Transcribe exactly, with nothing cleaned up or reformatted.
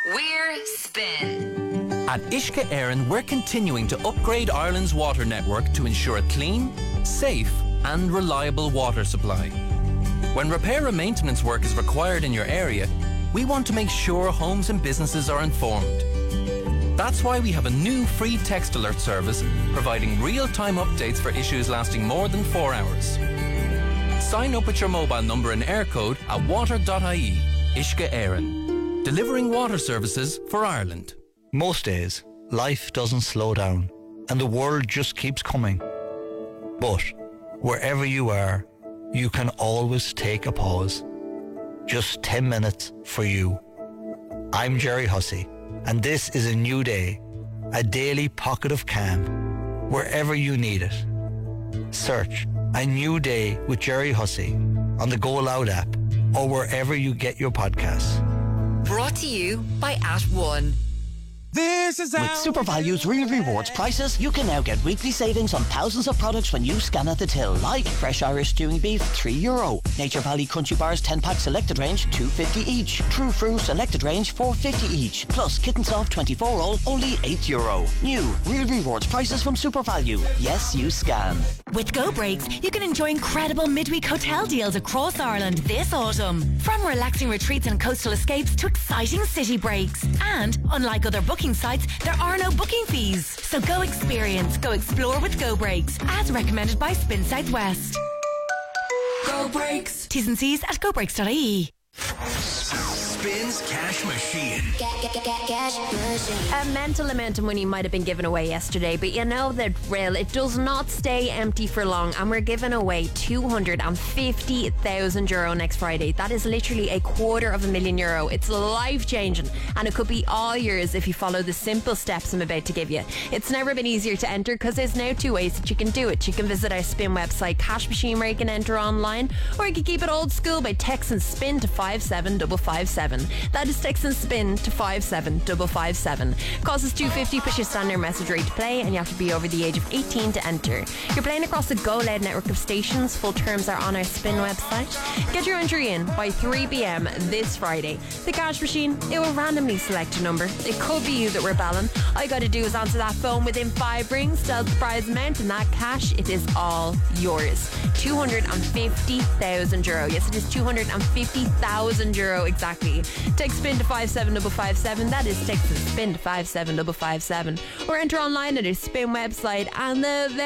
We're Spin. At Uisce Éireann, we're continuing to upgrade Ireland's water network to ensure a clean, safe and reliable water supply. When repair and maintenance work is required in your area, we want to make sure homes and businesses are informed. That's why we have a new free text alert service providing real-time updates for issues lasting more than four hours. Sign up with your mobile number and air code at water dot I E. Uisce Éireann. Delivering water services for Ireland. Most days, life doesn't slow down and the world just keeps coming. But wherever you are, you can always take a pause. Just ten minutes for you. I'm Jerry Hussey, and this is a new day, a daily pocket of calm, wherever you need it. Search A New Day with Jerry Hussey on the Go Loud app or wherever you get your podcasts. Brought to you by At One. This is With Super Value's Real Rewards prices, you can now get weekly savings on thousands of products when you scan at the till, like Fresh Irish Stewing Beef, three euro. Nature Valley Crunchy Bars ten pack selected range, two fifty each. True Fruit selected range, four fifty each. Plus Kitten Soft twenty-four roll, only eight euro. New Real Rewards prices from Super Value. Yes, you scan. With Go Breaks, you can enjoy incredible midweek hotel deals across Ireland this autumn. From relaxing retreats and coastal escapes to exciting city breaks. And, unlike other booking sites, there are no booking fees. So go experience, go explore with Go Breaks, as recommended by Spin Southwest. Go Breaks. T's and C's at go breaks dot I E. Spins Cash Machine. A mental amount of money might have been given away yesterday, but you know the drill. It does not stay empty for long, and we're giving away two hundred fifty thousand euro next Friday. That is literally a quarter of a million euro. It's life-changing, and it could be all yours if you follow the simple steps I'm about to give you. It's never been easier to enter because there's now two ways that you can do it. You can visit our Spin website, Cash Machine, where you can enter online, or you can keep it old school by texting SPIN to five seven five five seven. That is texting SPIN to five seven five five seven. Cost us two hundred fifty, push your standard message rate to play, and you have to be over the age of eighteen to enter. You're playing across the Go Loud network of stations. Full terms are on our Spin website. Get your entry in by three p.m. this Friday. The Cash Machine, it will randomly select a number. It could be you that we're balling. All you got to do is answer that phone within five rings, tell the prize amount, and that cash, it is all yours. two hundred fifty thousand euro. Yes, it is two hundred fifty thousand euro exactly. Text SPIN to five seven five five seven. That is text SPIN to five seven five five seven. Or enter online at our Spin website, and the